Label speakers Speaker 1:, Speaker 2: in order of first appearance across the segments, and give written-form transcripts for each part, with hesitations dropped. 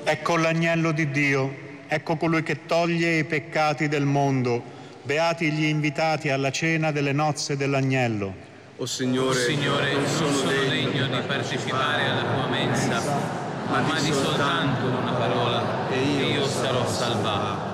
Speaker 1: Ecco l'agnello di Dio, ecco colui che toglie i peccati del mondo. Beati gli invitati alla cena delle nozze dell'agnello.
Speaker 2: O Signore, non sono degno di partecipare alla tua mensa, ma di soltanto una parola e io sarò salvato.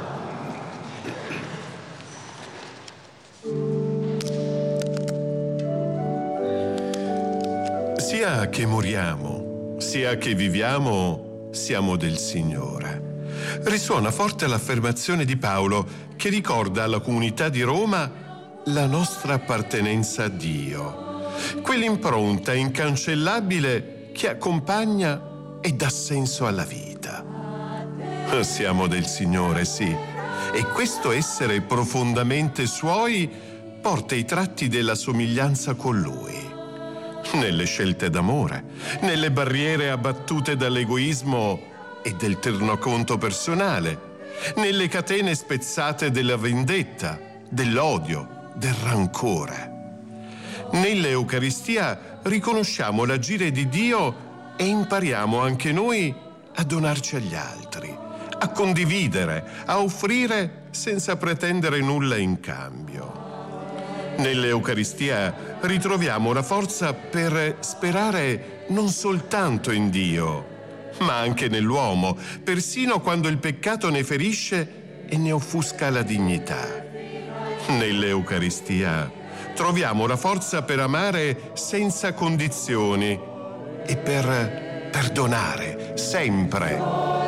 Speaker 3: Sia che moriamo, sia che viviamo, siamo del Signore. Risuona forte l'affermazione di Paolo che ricorda alla comunità di Roma la nostra appartenenza a Dio, quell'impronta incancellabile che accompagna e dà senso alla vita. Siamo del Signore, sì, e questo essere profondamente Suoi porta i tratti della somiglianza con Lui. Nelle scelte d'amore, nelle barriere abbattute dall'egoismo e del tornaconto personale, nelle catene spezzate della vendetta, dell'odio, del rancore. Nell'Eucaristia riconosciamo l'agire di Dio e impariamo anche noi a donarci agli altri, a condividere, a offrire senza pretendere nulla in cambio. Nell'Eucaristia ritroviamo la forza per sperare non soltanto in Dio, ma anche nell'uomo, persino quando il peccato ne ferisce e ne offusca la dignità. Nell'Eucaristia troviamo la forza per amare senza condizioni e per perdonare sempre.